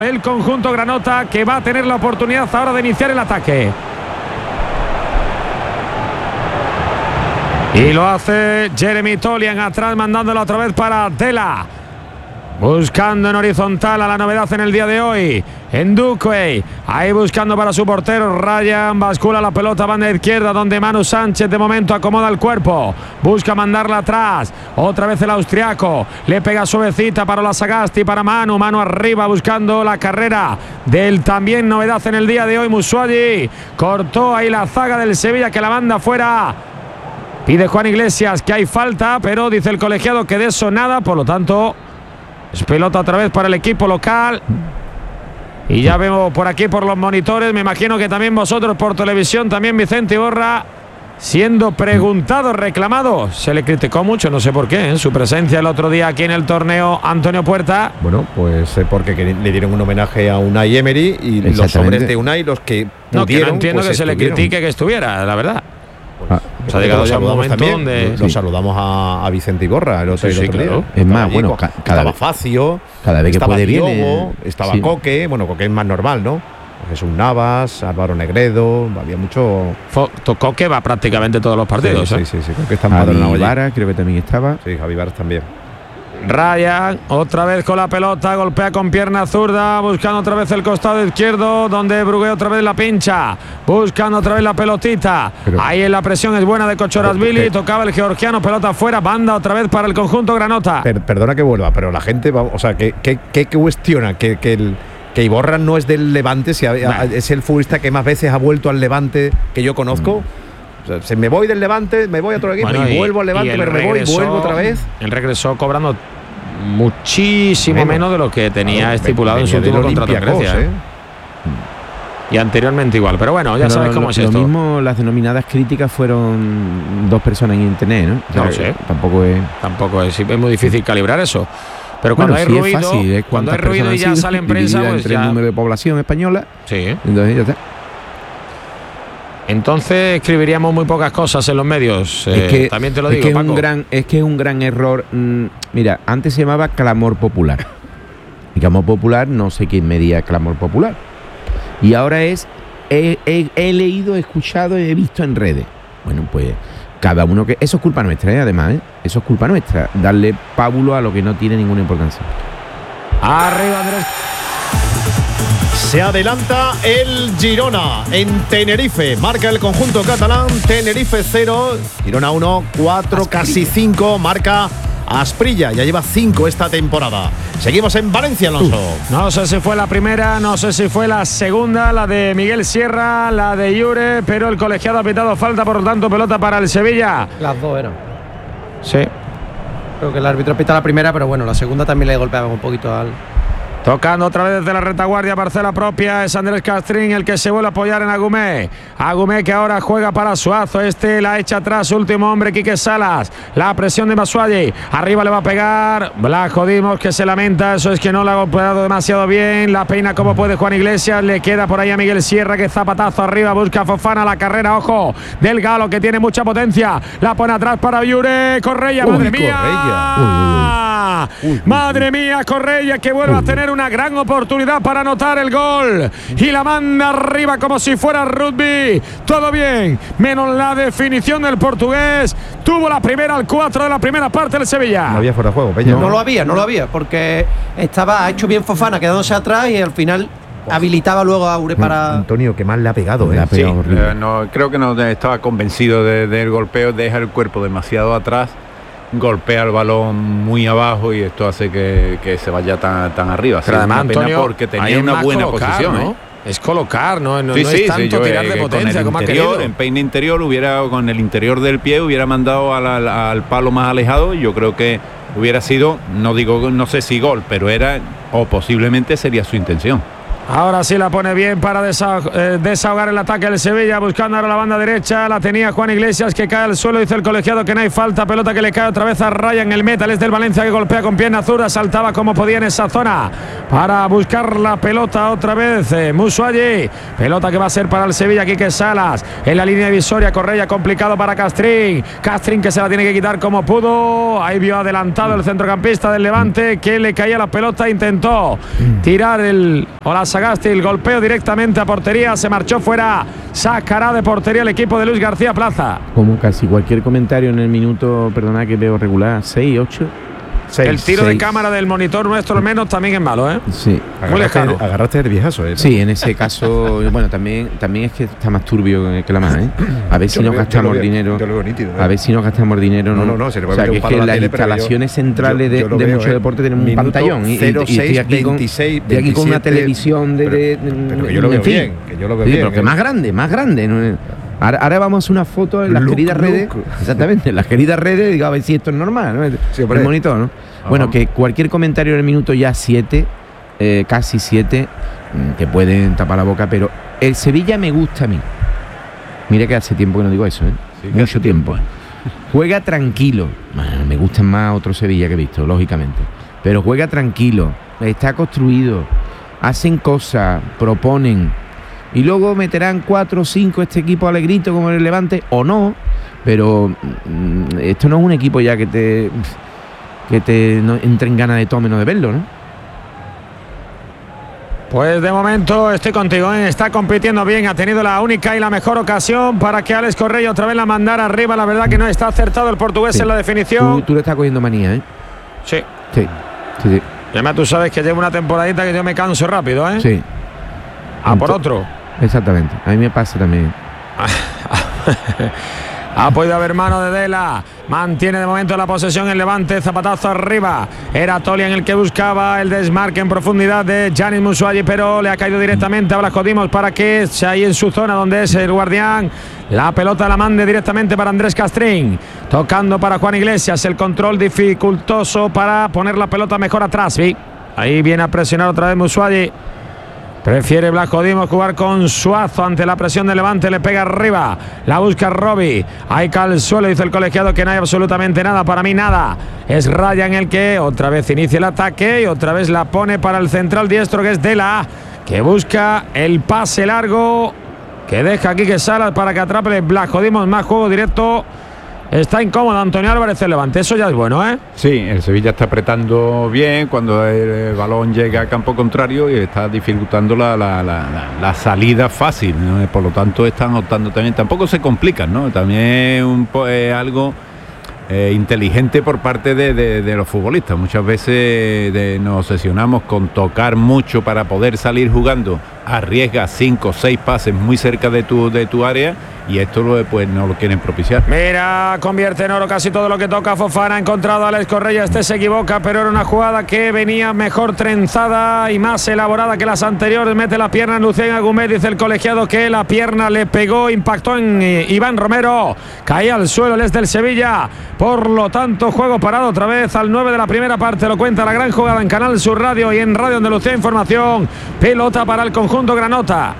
El conjunto granota, que va a tener la oportunidad ahora de iniciar el ataque. Y lo hace Jeremy Tolian atrás, mandándolo otra vez para Dela. Buscando en horizontal a la novedad en el día de hoy. Ndukwe, ahí buscando para su portero. Ryan bascula la pelota, banda izquierda, donde Manu Sánchez de momento acomoda el cuerpo. Busca mandarla atrás. Otra vez el austriaco. Le pega suavecita para la Sagasti, para Manu. Manu arriba buscando la carrera del también novedad en el día de hoy, Musuagi. Cortó ahí la zaga del Sevilla, que la manda fuera. Pide Juan Iglesias que hay falta, pero dice el colegiado que de eso nada, por lo tanto es pelota otra vez para el equipo local. Y ya vemos por aquí por los monitores, me imagino que también vosotros por televisión, también Vicente Iborra, siendo preguntado, reclamado. Se le criticó mucho, no sé por qué, en su presencia el otro día aquí en el torneo, Antonio Puerta. Bueno, pues porque le dieron un homenaje a Unai Emery y los hombres de Unai, los que pudieron, no, que no entiendo pues que se le critique que estuviera, la verdad. Pues ha llegado ya un momento donde lo saludamos a Vicente Iborra el otro día. Claro. Es más, allí, bueno, estaba Facio, cada vez que puede viene, estaba Coque, bueno, Coque es más normal, ¿no? Jesús Navas, Álvaro Negredo, había mucho. Coque va prácticamente todos los partidos. Sí, Coque está empadronado. Vara, creo que también estaba. Sí, Javi Varas también. Ryan, otra vez con la pelota, golpea con pierna zurda, buscando otra vez el costado izquierdo, donde Brugué otra vez la pincha, buscando otra vez la pelotita. Ahí en la presión es buena de Kochorashvili, tocaba el georgiano, pelota afuera, banda otra vez para el conjunto granota. Perdona que vuelva, pero la gente, o sea, ¿qué cuestiona? Que Iborra no es del Levante, si es el futbolista que más veces ha vuelto al Levante que yo conozco. O sea, si me voy del Levante, me voy a otro equipo, bueno, y vuelvo al Levante, pero me voy, vuelvo otra vez. Él regresó cobrando muchísimo menos de lo que tenía estipulado en su último contrato en Grecia. Y anteriormente igual, pero bueno, ya sabes cómo es esto. Lo mismo, las denominadas críticas fueron dos personas en internet, ¿no? No sé. Tampoco es muy difícil calibrar eso. Pero cuando hay ruido, es fácil, cuando hay ruido y ya sale en prensa, pues entre ya el número de población española. Sí. Entonces ya está. Entonces escribiríamos muy pocas cosas en los medios. También te lo digo, Paco. Es que es un gran error. Mira, antes se llamaba clamor popular. Y clamor popular, no sé quién medía clamor popular. Y ahora es, he leído, he escuchado, he visto en redes. Bueno, pues cada uno que... Eso es culpa nuestra, además, Eso es culpa nuestra. Darle pábulo a lo que no tiene ninguna importancia. Arriba, Andrés. Se adelanta el Girona en Tenerife. Marca el conjunto catalán. Tenerife 0, Girona 1, 4, casi 5. Marca Asprilla. Ya lleva 5 esta temporada. Seguimos en Valencia, Alonso. No sé si fue la primera, no sé si fue la segunda, la de Miguel Sierra, la de Iure, pero el colegiado ha pitado falta, por lo tanto pelota para el Sevilla. Las dos eran. Sí. Creo que el árbitro pita la primera, pero bueno, la segunda también le golpeaba un poquito al... Tocando otra vez desde la retaguardia, parcela propia, es Andrés Castrín el que se vuelve a apoyar en Agumé. Agumé que ahora juega para Suazo, la echa atrás, último hombre, Quique Salas. La presión de Batshuayi, arriba le va a pegar, Blasco Dimos que se lamenta, eso es que no la ha golpeado demasiado bien, la peina como puede Juan Iglesias, le queda por ahí a Miguel Sierra que zapatazo arriba, busca a Fofana, la carrera, ojo, del Galo que tiene mucha potencia, la pone atrás para Viure, Correia, madre mía. Madre mía, Correia que vuelve a tener una gran oportunidad para anotar el gol y la manda arriba como si fuera rugby. Todo bien, menos la definición del portugués. Tuvo la primera al 4 de la primera parte del Sevilla. No había fuera de juego, Peña. No lo había, porque ha hecho bien Fofana quedándose atrás y al final habilitaba luego a Aure para... Antonio, que más le ha pegado, no, creo que no estaba convencido del golpeo, deja el cuerpo demasiado atrás, golpea el balón muy abajo y esto hace que se vaya tan arriba. Pero además, Antonio, porque tenía una buena posición, ¿no? Es colocar, no es tanto tirar de potencia como ha querido. En peine interior con el interior del pie hubiera mandado al palo más alejado y yo creo que hubiera sido, no sé si gol, pero era o posiblemente sería su intención. Ahora sí la pone bien para desahogar el ataque del Sevilla, buscando ahora la banda derecha. La tenía Juan Iglesias, que cae al suelo. Dice el colegiado que no hay falta. Pelota que le cae otra vez a Ryan. El Metal es del Valencia, que golpea con pierna zurda. Saltaba como podía en esa zona para buscar la pelota otra vez. Musuayi. Pelota que va a ser para el Sevilla. Quique Salas en la línea divisoria. Correia complicado para Castrín. Castrín, que se la tiene que quitar como pudo. Ahí vio adelantado el centrocampista del Levante, que le caía la pelota. Intentó tirar el Sagasti, el golpeo directamente a portería, se marchó fuera, sacará de portería el equipo de Luis García Plaza. Como casi cualquier comentario en el minuto, perdona que veo regular, 6, 8. El tiro de cámara del monitor nuestro al menos también es malo, ¿eh? Sí. Muy lejano. Agarraste el viejazo, ¿eh? Sí, en ese caso, bueno, también es que está más turbio que la más, ¿eh? A ver si no gastamos dinero. A ver si no gastamos dinero. No, se le va a meter un que es que palo a la las tele, pero instalaciones centrales de mucho deporte tenemos un pantallón. Y estoy aquí con una televisión pero que yo lo veo bien, que yo lo veo bien. Pero que más grande, ¿no? Ahora vamos a hacer una foto en las queridas redes. Exactamente, en las queridas redes, digo, a ver si esto es normal, ¿no? Sí, el monitor, ¿no? Ajá. Bueno, que cualquier comentario en el minuto ya 7, casi 7, te pueden tapar la boca, pero el Sevilla me gusta a mí. Mira que hace tiempo que no digo eso, ¿eh? Sí, mucho tiempo. Juega tranquilo. Bueno, me gustan más otros Sevilla que he visto, lógicamente. Pero juega tranquilo, está construido, hacen cosas, proponen. Y luego meterán 4 o 5 este equipo alegrito como el Levante, o no, pero esto no es un equipo ya que te no entren ganas de todo menos de verlo, ¿no? Pues de momento estoy contigo, ¿eh? Está compitiendo bien, ha tenido la única y la mejor ocasión para que Alex Correia otra vez la mandara arriba. La verdad que no está acertado el portugués en la definición. Tú le estás cogiendo manía, ¿eh? Sí. Sí. Y además tú sabes que llevo una temporadita que yo me canso rápido, ¿eh? Sí. Por otro. Exactamente, a mí me pasa también. Ha podido haber mano de Dela. Mantiene de momento la posesión el Levante. Zapatazo arriba. Era Tolian el que buscaba el desmarque en profundidad de Giannis Musuayi, pero le ha caído directamente a Blasco Dimos para que se ahí en su zona donde es el guardián. La pelota la mande directamente para Andrés Castrín. Tocando para Juan Iglesias. El control dificultoso para poner la pelota mejor atrás. ¿Sí? Ahí viene a presionar otra vez Musuayi. Prefiere Blasco Dimos jugar con Suazo ante la presión de Levante, le pega arriba, la busca Robbie, ahí cae al suelo, dice el colegiado que no hay absolutamente nada, para mí nada, es Ryan el que otra vez inicia el ataque y otra vez la pone para el central diestro que es Dela, que busca el pase largo, que deja aquí que Salas para que atrape Blasco Dimos, más juego directo. Está incómodo Antonio Álvarez el Levante, eso ya es bueno, ¿eh? Sí, el Sevilla está apretando bien cuando el balón llega a campo contrario y está dificultando la salida fácil, ¿no? Por lo tanto están optando también, tampoco se complican, ¿no? También algo inteligente por parte de los futbolistas. Muchas veces nos obsesionamos con tocar mucho para poder salir jugando, arriesgas 5 o 6 pases muy cerca de tu área. Y esto pues no lo quieren propiciar. Mira, convierte en oro casi todo lo que toca Fofana. Ha encontrado a Alex Correia. Este se equivoca, pero era una jugada que venía mejor trenzada y más elaborada que las anteriores. Mete la pierna en Lucien Agumé. Dice el colegiado que la pierna le pegó, impactó en Iván Romero. Caía al suelo el del Sevilla. Por lo tanto, juego parado otra vez al 9 de la primera parte. Lo cuenta la gran jugada en Canal Sur Radio y en Radio Andalucía Información. Pelota para el conjunto granota.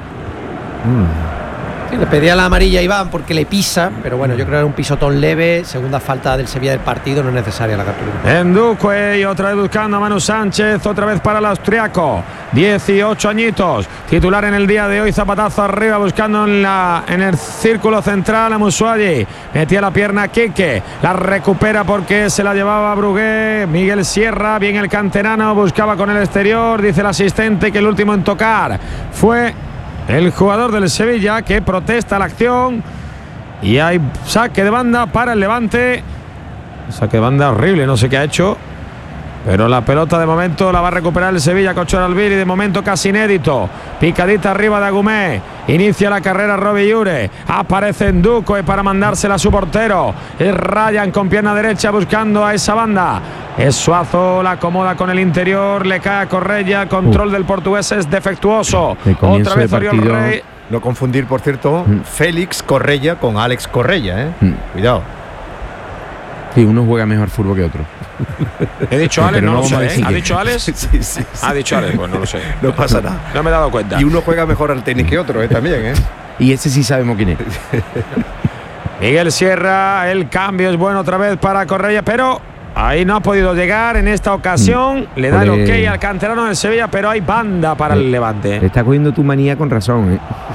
Sí, le pedía la amarilla a Iván porque le pisa, pero bueno, yo creo que era un pisotón leve. Segunda falta del Sevilla del partido, no es necesaria la captura. Enduque y otra vez buscando a Manu Sánchez, otra vez para el austriaco, 18 añitos, titular en el día de hoy. Zapatazo arriba buscando en el círculo central a Musuayi, metía la pierna Quique, la recupera porque se la llevaba Brugué. Miguel Sierra, bien el canterano, buscaba con el exterior, dice el asistente que el último en tocar fue el jugador del Sevilla, que protesta la acción. Y hay saque de banda para el Levante. Saque de banda horrible, no sé qué ha hecho, pero la pelota de momento la va a recuperar el Sevilla con Chor Albiri, de momento casi inédito. Picadita arriba de Agumé. Inicia la carrera Robbie Llure. Aparece Enduque para mandársela a su portero. Es Ryan con pierna derecha buscando a esa banda. Es Suazo, la acomoda con el interior, le cae a Correia. Control del portugués es defectuoso. Otra vez Oriol Rey. No confundir, por cierto, Félix Correia con Alex Correia, ¿eh? Cuidado. Sí, uno juega mejor fútbol que otro. He dicho Alex, Pero no no lo vamos a sé. decir ¿Ha que- dicho Alex? Sí. Ha dicho Alex, pues no lo sé. No pasa nada. No me he dado cuenta. Y uno juega mejor al tenis que otro, también, Y ese sí sabemos quién es. Miguel Sierra, el cambio es bueno otra vez para Correia, pero ahí no ha podido llegar en esta ocasión. Le da el Ole. ok al canterano del Sevilla, pero hay banda para el Levante. Te está cogiendo tu manía con razón, ¿eh?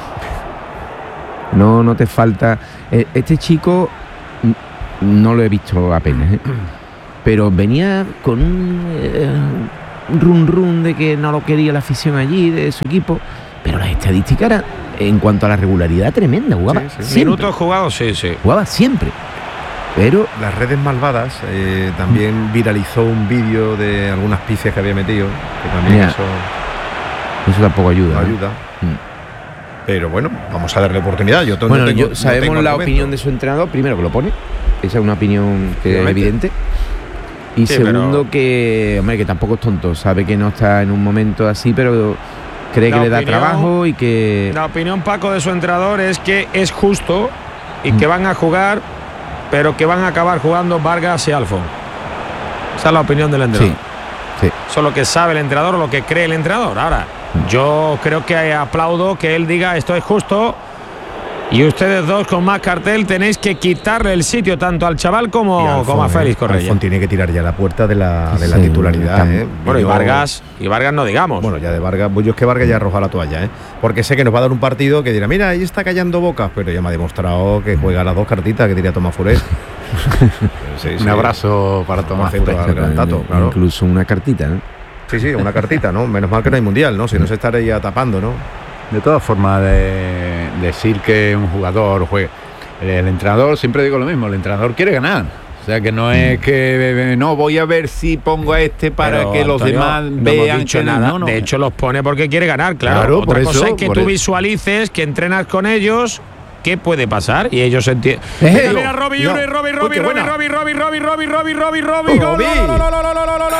No te falta. Este chico no lo he visto apenas, ¿eh? Pero venía con un run de que no lo quería la afición allí, de su equipo. Pero las estadísticas eran, en cuanto a la regularidad, tremenda. Jugaba siempre. Minutos jugados, sí. Jugaba siempre. Pero Las redes malvadas también viralizó un vídeo de algunas picias que había metido, que también Ya. eso tampoco ayuda. no ¿no? ayuda. Mm. Pero bueno, vamos a darle oportunidad. Yo Bueno, no tengo, sabemos no tengo la argumento. opinión de su entrenador, primero que lo pone, esa es una opinión que es Obviamente. evidente. Y Sí, segundo pero- que, hombre, que tampoco es tonto, sabe que no está en un momento así, pero cree La que le da opinión- trabajo y que... La opinión, Paco, de su entrenador es que es justo y que van a jugar, pero que van a acabar jugando Vargas y Alfon. Esa es la opinión del entrenador. Sí. Eso es lo que sabe el entrenador o lo que cree el entrenador. Ahora, yo creo que aplaudo que él diga esto es justo y ustedes dos con más cartel tenéis que quitarle el sitio tanto al chaval Y como Alfon, a Félix Correia. Alfon tiene que tirar ya la puerta de la Sí, titularidad. también. Bueno, y Yo- Vargas no digamos. Bueno, ya de Vargas, pues yo es que Vargas ya arroja la toalla, porque sé que nos va a dar un partido que dirá, mira, ahí está callando bocas, pero ya me ha demostrado que juega las dos cartitas que diría Tomás Furé. Sí, Un abrazo para Tomás Perfecto. Furé. Al Gran Tato, claro. Incluso una cartita, ¿no? Sí, una cartita, ¿no? Menos mal que no hay mundial, ¿no? Si no se estaría tapando, ¿no? De todas formas, de decir que un jugador juegue. El entrenador, siempre digo lo mismo, el entrenador quiere ganar. O sea, que no es que no voy a ver si pongo a este para Pero, que los Antonio, demás no hemos vean dicho que nada. no. De hecho, los pone porque quiere ganar, claro. Claro, Otra por cosa eso, es que por tú eso. visualices, que entrenas con ellos, qué puede pasar y ellos entienden. Mira, Mira, Robbie, no. Robbie, Uy, qué buena. Robbie, Robbie. gol, gol, gol, gol, gol, gol, gol, gol, gol, gol, gol, gol, gol,